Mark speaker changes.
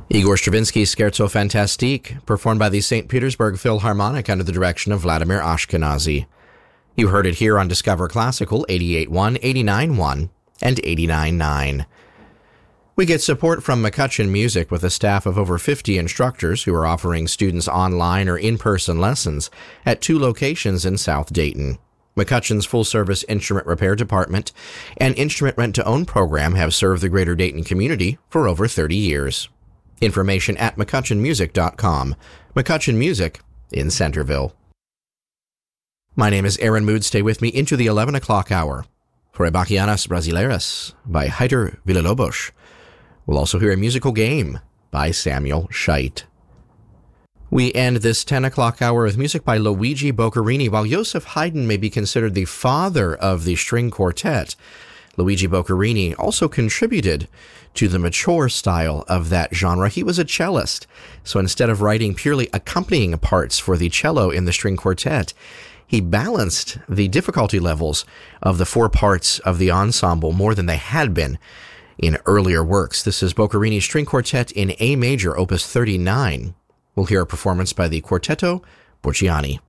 Speaker 1: Igor Stravinsky's Scherzo Fantastique, performed by the St. Petersburg Philharmonic under the direction of Vladimir Ashkenazy. You heard it here on Discover Classical 88.1, 89.1, and 89.9. We get support from McCutcheon Music with a staff of over 50 instructors who are offering students online or in-person lessons at 2 locations in South Dayton. McCutcheon's full-service instrument repair department and instrument rent-to-own program have served the greater Dayton community for over 30 years. Information at McCutcheonMusic.com. McCutcheon Music in Centerville. My name is Aaron Mood. Stay with me into the 11 o'clock hour for Bachianas Brasileiras by Heitor Villa-Lobos. We'll also hear a musical game by Samuel Scheidt. We end this 10 o'clock hour with music by Luigi Boccherini. While Joseph Haydn may be considered the father of the string quartet, Luigi Boccherini also contributed to the mature style of that genre. He was a cellist, so instead of writing purely accompanying parts for the cello in the string quartet, he balanced the difficulty levels of the 4 parts of the ensemble more than they had been in earlier works. This is Boccherini's String Quartet in A major, opus 39. We'll hear a performance by the Quartetto Borgiani.